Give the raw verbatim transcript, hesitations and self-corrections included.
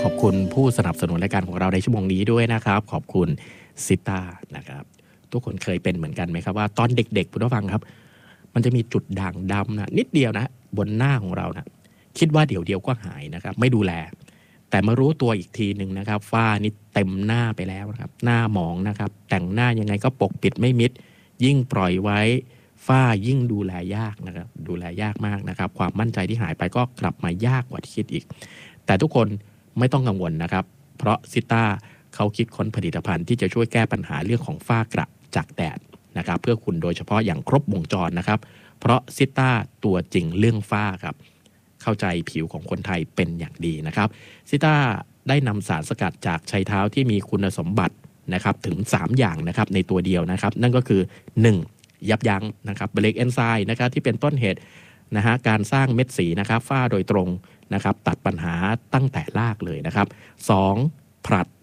ขอบคุณผู้สนับสนุนรายการของเราในชั่วโมงนี้ด้วยนะครับขอบคุณซิต้านะครับทุกคนเคยเป็นเหมือนกันไหมครับว่าตอนเด็กๆคุณผู้ฟังครับมันจะมีจุดด่างดำนะนิดเดียวนะบนหน้าของเรานะคิดว่าเดี๋ยวเดียวก็หายนะครับไม่ดูแลแต่มารู้ตัวอีกทีหนึ่งนะครับฝ้านี่เต็มหน้าไปแล้วนะครับหน้าหมองนะครับแต่งหน้ายังไงก็ปกปิดไม่มิดยิ่งปล่อยไว้ฝ้ายิ่งดูแลยากนะครับดูแลยากมากนะครับความมั่นใจที่หายไปก็กลับมายากกว่าที่คิดอีกแต่ทุกคนไม่ต้องกังวลนะครับเพราะซิต้าเขาคิดค้นผลิตภัณฑ์ที่จะช่วยแก้ปัญหาเรื่องของฝ้ากระจากแดดนะครับเพื่อคุณโดยเฉพาะอย่างครบวงจรนะครับเพราะซิต้าตัวจริงเรื่องฝ้าครับเข้าใจผิวของคนไทยเป็นอย่างดีนะครับซิต้าได้นำสารสกัดจากไชเท้าที่มีคุณสมบัตินะครับถึงสามอย่างนะครับในตัวเดียวนะครับนั่นก็คือหนึ่งยับยั้งนะครับเบรกเอนไซม์นะครับที่เป็นต้นเหตุนะฮะการสร้างเม็ดสีนะครับฝ้าโดยตรงนะครับตัดปัญหาตั้งแต่รากเลยนะครับสองผลัด